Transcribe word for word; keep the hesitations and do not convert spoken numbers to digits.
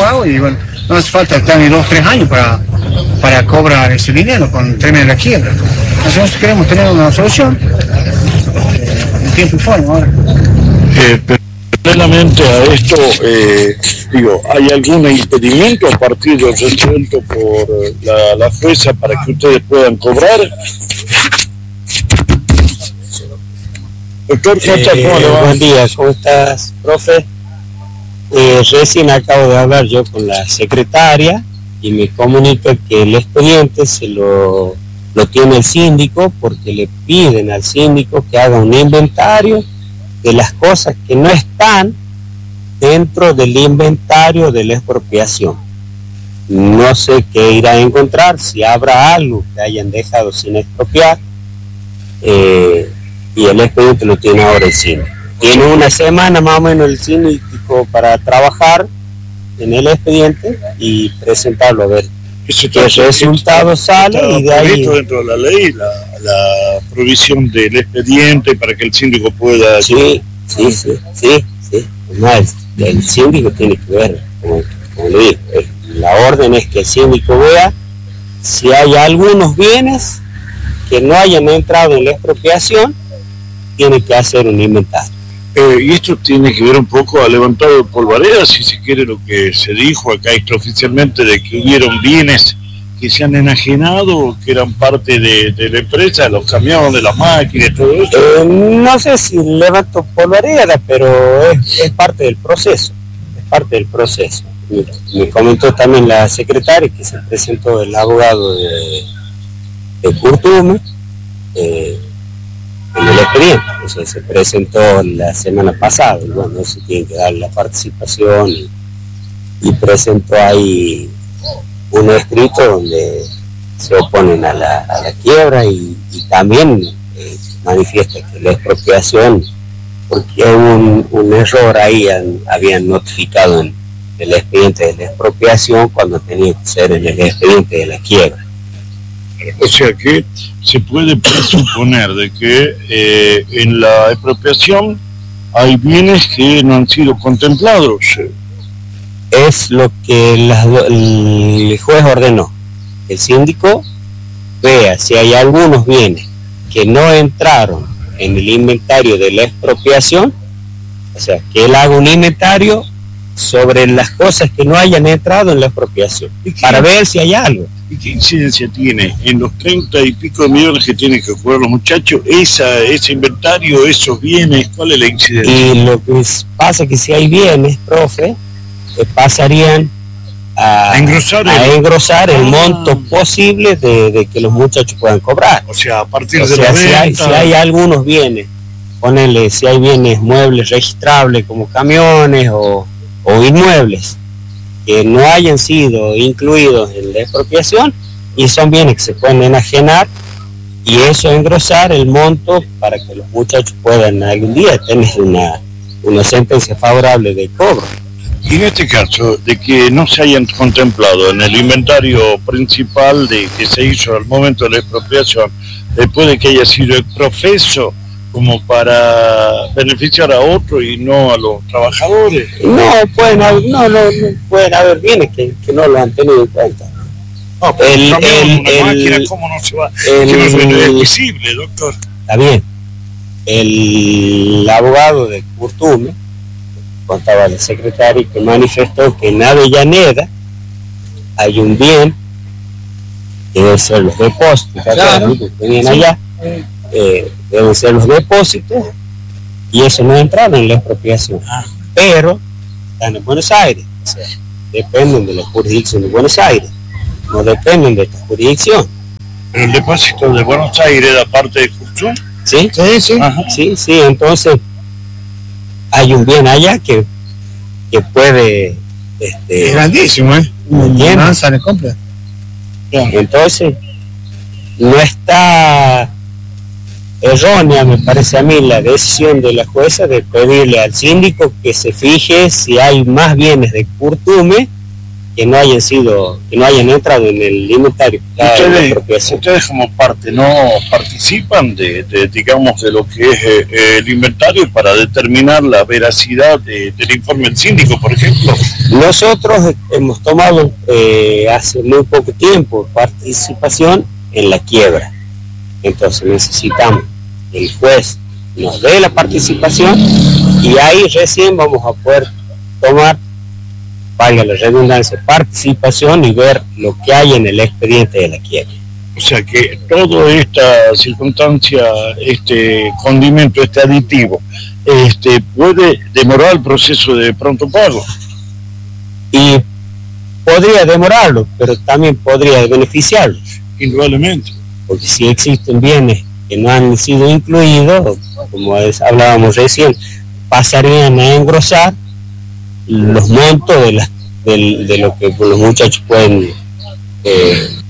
pago y bueno, no hace falta estar ni dos, tres años para, para cobrar ese dinero con tremenda quiebra. Nosotros queremos tener una solución en tiempo y forma ahora. Eh, Paralelamente a esto, eh, digo, ¿hay algún impedimento a partir del resuelto por la, la jueza para que ustedes puedan cobrar? Doctor, ¿cómo está? ¿Cómo le va? Buen día, ¿cómo estás, profe? Eh, recién acabo de hablar yo con la secretaria y me comunica que el expediente se lo, lo tiene el síndico porque le piden al síndico que haga un inventario de las cosas que no están dentro del inventario de la expropiación. No sé qué irá a encontrar, si habrá algo que hayan dejado sin expropiar, eh, y el expediente lo tiene ahora el síndico. Tiene una semana más o menos el síndico para trabajar en el expediente y presentarlo, a ver Eso qué resultado sale, y de ahí... dentro de la ley, la, la provisión del expediente para que el síndico pueda... Sí, sí, sí, sí, sí. Además, el, el síndico tiene que ver, como, como le digo, eh, la orden es que el síndico vea si hay algunos bienes que no hayan entrado en la expropiación, tiene que hacer un inventario. Eh, y esto tiene que ver un poco a levantado polvareda, si se quiere, lo que se dijo acá extraoficialmente de que hubieron bienes que se han enajenado, que eran parte de, de la empresa, los camiones, las máquinas, todo eso. Eh, no sé si levanto polvareda, pero es, es parte del proceso, es parte del proceso. Me, me comentó también la secretaria que se presentó el abogado de, de Curtume, eh, en el expediente, o sea, se presentó la semana pasada, y bueno, eso tiene que dar la participación, y, y presentó ahí un escrito donde se oponen a la, a la quiebra y, y también eh, manifiesta que la expropiación, porque hay un, un error ahí, han, habían notificado en el expediente de la expropiación cuando tenía que ser en el expediente de la quiebra. O sea que se puede presuponer de que eh, en la expropiación hay bienes que no han sido contemplados. Es lo que la, el juez ordenó. El síndico vea si hay algunos bienes que no entraron en el inventario de la expropiación, o sea, que él haga un inventario sobre las cosas que no hayan entrado en la expropiación, para ver si hay algo. ¿Y qué incidencia tiene en los treinta y pico de millones que tienen que cobrar los muchachos, esa, ese inventario, esos bienes? ¿Cuál es la incidencia? Y lo que pasa es que si hay bienes, profe, eh, pasarían a, a engrosar, a el... engrosar el monto posible de, de que los muchachos puedan cobrar. O sea, a partir o de sea, la si venta... hay, si hay algunos bienes, ponele, si hay bienes muebles registrables como camiones o, o inmuebles que no hayan sido incluidos en la expropiación y son bienes que se pueden enajenar, y eso engrosar el monto para que los muchachos puedan algún día tener una, una sentencia favorable de cobro. Y en este caso, de que no se hayan contemplado en el inventario principal de que se hizo al momento de la expropiación, después de que haya sido el profeso como para beneficiar a otro y no a los trabajadores. No, pueden haber, no, no, no pueden haber bienes que, que no lo han tenido en cuenta. No, pero el, el, una el, máquina, ¿cómo no se va? El, que no es visible, doctor. Está bien. El abogado de Curtume contaba al secretario que manifestó que en Avellaneda hay un bien que deben ser los depósitos, claro, que tenían allá, eh, deben ser los depósitos, y eso no entraron en la expropiación, ah. pero están en Buenos Aires, o sea, dependen de la jurisdicción de Buenos Aires, no dependen de esta jurisdicción. ¿Pero el depósito de Buenos Aires era parte de Curtume? Sí, sí, sí, sí, sí, entonces hay un bien allá que, que puede... Este, es grandísimo, ¿eh? Mansa le compra. Entonces, no está errónea, me parece a mí, la decisión de la jueza de pedirle al síndico que se fije si hay más bienes de Curtume que no hayan sido, que no hayan entrado en el inventario. Ustedes, ustedes como parte no participan de, de digamos de lo que es eh, el inventario para determinar la veracidad de, del informe del síndico, por ejemplo. Nosotros hemos tomado eh, hace muy poco tiempo participación en la quiebra, entonces necesitamos que el juez nos dé la participación y ahí recién vamos a poder tomar, valga la redundancia, participación y ver lo que hay en el expediente de la quiebra. O sea que toda esta circunstancia, este condimento, este aditivo, este puede demorar el proceso de pronto pago. Y podría demorarlo, pero también podría beneficiarlo. Indudablemente. Porque si existen bienes que no han sido incluidos, como es, hablábamos recién, pasarían a engrosar los montos de, la, de, de lo que los muchachos pueden eh,